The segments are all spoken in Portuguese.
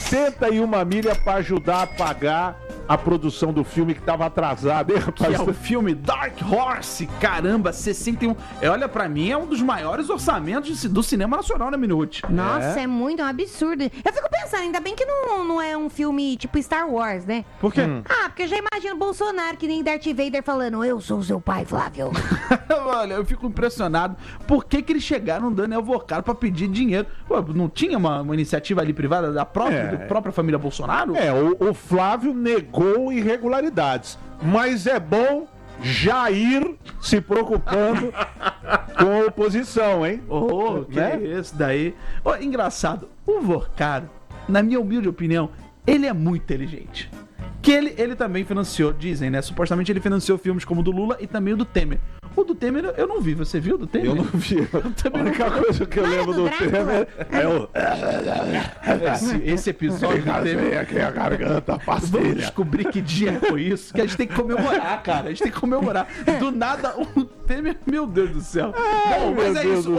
81 milhas pra ajudar a pagar a produção do filme que tava atrasado, hein, rapaz? Que é o filme Dark Horse, caramba, 61. Olha, pra mim é um dos maiores orçamentos do cinema nacional, né, Minuti? Nossa, é muito um absurdo. Eu fico pensando, ainda bem que não é um filme tipo Star Wars, né? Por quê? Porque eu já imagino o Bolsonaro, que nem Darth Vader, falando: eu sou seu pai, Flávio. Olha, eu fico impressionado. Por que eles chegaram no Daniel Vocaro pra pedir dinheiro? Pô, não tinha uma iniciativa ali privada da própria família Bolsonaro? O Flávio negou irregularidades, mas é bom Jair se preocupando com a oposição, hein? Que é isso daí? Engraçado, o Vocaro, na minha humilde opinião, ele é muito inteligente. Que ele também financiou, dizem, né? Supostamente ele financiou filmes como o do Lula e também o do Temer. O do Temer eu não vi, você viu o do Temer? Eu não vi. A única coisa que eu lembro do Temer é o... Esse episódio do Temer... aqui a garganta, Vamos pastilha. descobrir que dia foi isso, que a gente tem que comemorar, cara. A gente tem que comemorar. Do nada, o Temer... Meu Deus do céu. Bom, mas é isso.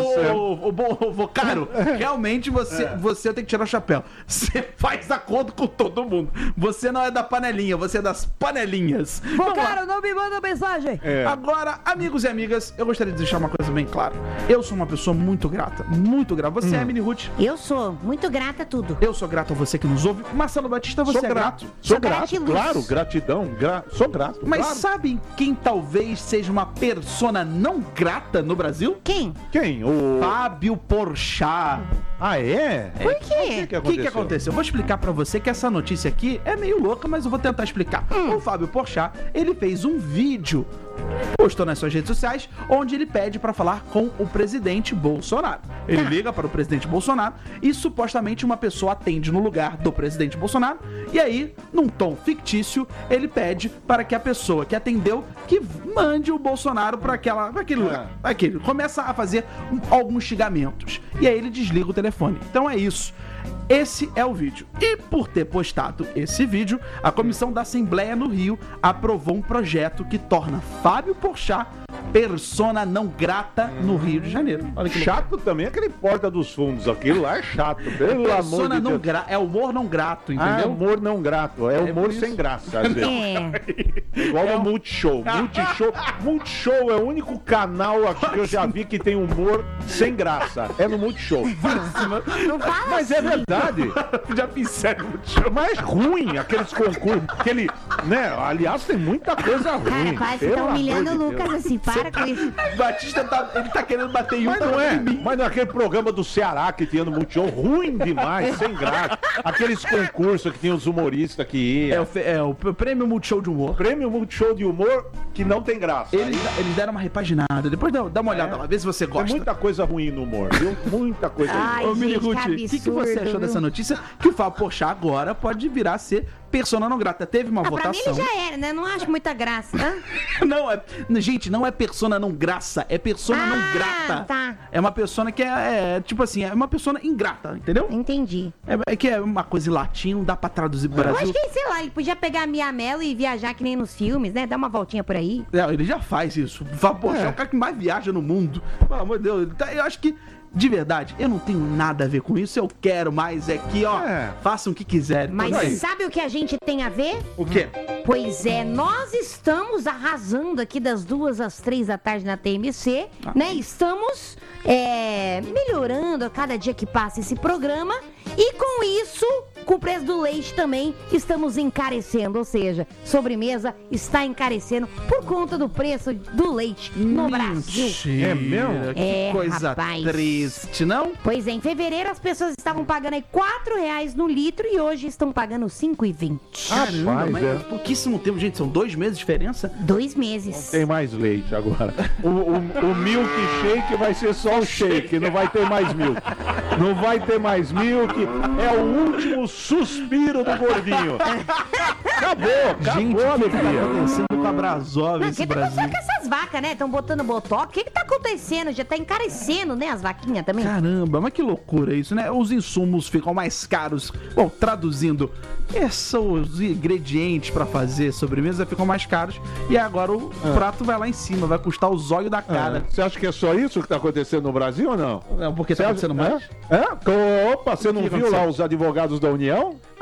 O Vocaro, realmente você tem que tirar o chapéu. Você faz a conta com todo mundo. Você não é da panelinha, você é das panelinhas. Vocaro, não me manda mensagem. Agora, amigos e amigas, eu gostaria de deixar uma coisa bem clara. Eu sou uma pessoa muito grata, muito grata. Você é, Mini Ruth? Eu sou muito grata a tudo. Eu sou grato a você que nos ouve. Marcelo Batista, você é grato? Sou grato, gratiluz. claro, gratidão, sou grato. Mas claro. sabem quem talvez seja uma persona não grata no Brasil? Quem? Quem? O... Fábio Porchat. Ah, é? Por quê? O que aconteceu? Eu vou explicar pra você que essa notícia aqui é meio louca, mas eu vou tentar explicar. O Fábio Porchat, ele fez um vídeo, postou nas suas redes sociais, onde ele pede pra falar com o presidente Bolsonaro. Ele liga para o presidente Bolsonaro e supostamente uma pessoa atende no lugar do presidente Bolsonaro, e aí, num tom fictício, ele pede para que a pessoa que atendeu que mande o Bolsonaro para aquele lugar. Aquele começa a fazer alguns xingamentos. E aí ele desliga o telefone. Então é isso. Esse é o vídeo. E por ter postado esse vídeo, a Comissão da Assembleia no Rio aprovou um projeto que torna Fábio Porchat persona não grata no Rio de Janeiro. Olha que chato também aquele Porta dos Fundos. Aquilo lá é chato. Pelo persona amor de não Deus. É humor não grato, entendeu? Ah, humor não grato. É humor sem graça, às vezes. Igual no Multishow. Multishow é o único canal aqui que eu já vi que tem humor sem graça. É no Multishow. Não fala Mas é verdade. Já pensei no Multishow. Mas ruim, aqueles concursos. Né? Aliás, tem muita coisa ruim. Cara, quase pelo tá humilhando amor o de Lucas Deus. assim, para com isso. Batista ele tá querendo bater em um, Mas não é. Mas naquele programa do Ceará que tinha no Multishow, ruim demais, sem graça. Aqueles concursos que tinha os humoristas que iam. É o prêmio Multishow de humor. Prêmio Multishow de humor que não tem graça. Eles deram uma repaginada. Depois dá uma olhada lá, vê se você gosta. Tem muita coisa ruim no humor, viu? Muita coisa Ai, ruim. Ô, Mini gente, Ruth, que o que você absurdo, achou dessa viu? notícia? Que o Fábio Porchat agora pode vir a ser persona não grata. Teve uma Pra mim votação. ele já era, né? Não acho muita graça. Gente, não é persona não graça, é persona não grata. Tá. É uma persona que tipo assim, é uma persona ingrata, entendeu? Entendi. É que é uma coisa em latim, não dá pra traduzir pro Eu Brasil. acho que, sei lá, ele podia pegar a Mia Mello e viajar que nem nos filmes, né? Dar uma voltinha por aí. Ele já faz isso. O Fábio Porchat é o cara que mais viaja no mundo. Pelo amor de Deus. Eu acho que, de verdade, eu não tenho nada a ver com isso. Eu quero mais que, façam o que quiserem. Mas Aí. sabe o que a gente tem a ver? O quê? Pois é, nós estamos arrasando aqui das 2 às 3 da tarde na TMC, né? Estamos melhorando a cada dia que passa esse programa e com isso, com o preço do leite também, estamos encarecendo, ou seja, sobremesa está encarecendo por conta do preço do leite no Brasil. Mentira. É mesmo? Que coisa rapaz. triste, não? Pois é, em fevereiro as pessoas estavam pagando aí R$4 no litro e hoje estão pagando R$5,20. Caramba, Rapaz, mas é. pouquíssimo tempo, gente. São 2 meses de diferença. 2 meses. Tem mais leite agora. O milkshake vai ser só o shake, não vai ter mais milk. Não vai ter mais milk. É o último suspiro do gordinho. Acabou, Gente, o que tá alegria. acontecendo com a Brasov, Não, o esse que tá Brasil? acontecendo com essas vacas, né? Estão botando botox. O que tá acontecendo? Já tá encarecendo, né? As vaquinhas também. Caramba, mas que loucura isso, né? Os insumos ficam mais caros. Bom, traduzindo, os ingredientes pra fazer sobremesa ficam mais caros. E agora o prato vai lá em cima, vai custar o zóio da cara. Você acha que é só isso que tá acontecendo no Brasil ou não? Porque Você tá acha- acontecendo mais? Opa, você não que viu aconteceu? lá os advogados da União?